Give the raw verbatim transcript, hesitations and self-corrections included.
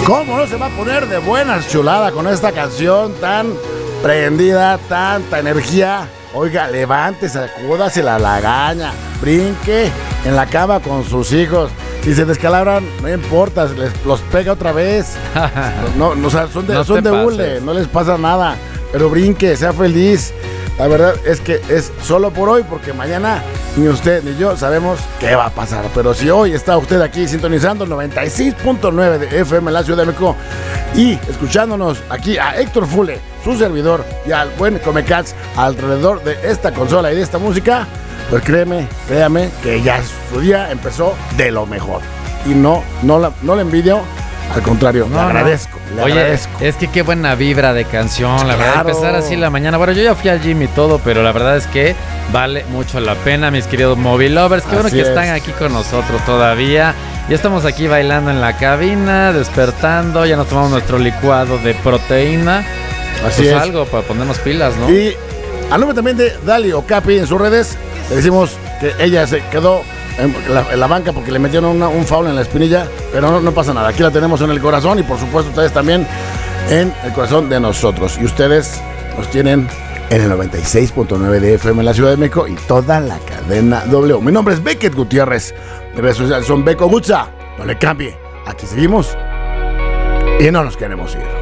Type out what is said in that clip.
¿Cómo no se va a poner de buenas, chulada, con esta canción tan prendida, tanta energía? Oiga, levántese, acúdase la lagaña, brinque en la cama con sus hijos. Si se descalabran, no importa, les, los pega otra vez. No, no, o sea, son de, No son te de pases. hule, no les pasa nada. Pero brinque, sea feliz. La verdad es que es solo por hoy, porque mañana ni usted ni yo sabemos qué va a pasar. Pero si hoy está usted aquí sintonizando noventa y seis punto nueve de F M en la Ciudad de México y escuchándonos aquí a Héctor Fule, su servidor, y al buen Comecats alrededor de esta consola y de esta música, pues créeme, créame que ya su día empezó de lo mejor. Y no, no, la, no le envidio, al contrario, No, le no. agradezco, le Oye, agradezco. es que qué buena vibra de canción, la verdad, Claro. empezar así la mañana. Bueno, yo ya fui al gym y todo, pero la verdad es que vale mucho la pena, mis queridos Movie Lovers. Qué bueno Así que es. están aquí con nosotros todavía. Ya estamos aquí bailando en la cabina, despertando, ya nos tomamos nuestro licuado de proteína. Así Pues es. algo para ponernos pilas, ¿no? Y al nombre también de Dali Okapi en sus redes, le decimos que ella se quedó en la, en la banca porque le metieron una- un foul en la espinilla, pero no, no pasa nada. Aquí la tenemos en el corazón y por supuesto ustedes también en el corazón de nosotros. Y ustedes nos tienen en el noventa y seis punto nueve de F M en la Ciudad de México y toda la cadena W. Mi nombre es Beckett Gutiérrez. Mis redes sociales son Beco Gutza. No le cambie. Aquí seguimos y no nos queremos ir.